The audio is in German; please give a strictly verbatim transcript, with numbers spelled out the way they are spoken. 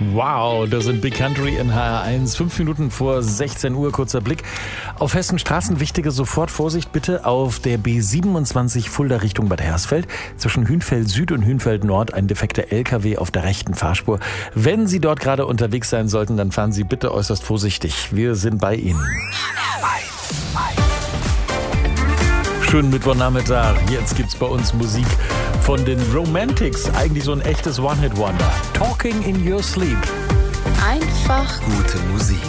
Wow, das sind Big Country in H R eins. Fünf Minuten vor sechzehn Uhr, kurzer Blick auf Hessenstraßen. Wichtige sofort Vorsicht bitte auf der B siebenundzwanzig Fulda Richtung Bad Hersfeld. Zwischen Hünfeld Süd und Hünfeld Nord ein defekter L K W auf der rechten Fahrspur. Wenn Sie dort gerade unterwegs sein sollten, dann fahren Sie bitte äußerst vorsichtig. Wir sind bei Ihnen. Schönen Mittwochnachmittag. Jetzt gibt's bei uns Musik von den Romantics. Eigentlich so ein echtes One-Hit-Wonder. Talking in Your Sleep. Einfach Gute Musik.